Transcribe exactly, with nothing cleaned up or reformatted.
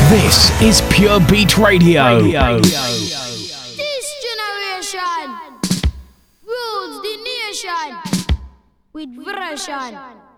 This is Pure Beat Radio. Radio. This generation rules the nation with version.